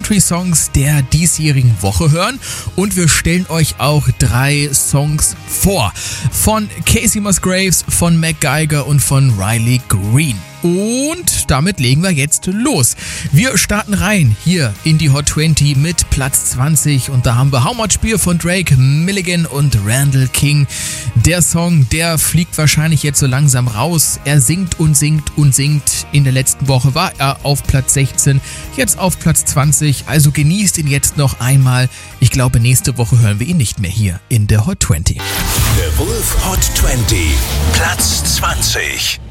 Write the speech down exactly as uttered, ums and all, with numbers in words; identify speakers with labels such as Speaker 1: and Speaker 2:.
Speaker 1: Country-Songs der diesjährigen Woche hören und wir stellen euch auch drei Songs vor. Von Casey Musgraves, von Mac Geiger und von Riley Green. Und damit legen wir jetzt los. Wir starten rein hier in die Hot zwanzig mit Platz zwanzig und da haben wir How Much Beer von Drake, Milligan und Randall King. Der Song, der fliegt wahrscheinlich jetzt so langsam raus. Er singt und singt und singt. In der letzten Woche war er auf Platz sechzehn, jetzt auf Platz zwanzig. Also genießt ihn jetzt noch einmal. Ich glaube, nächste Woche hören wir ihn nicht mehr hier in der Hot zwanzig.
Speaker 2: The Wolf Hot zwanzig, Platz zwanzig.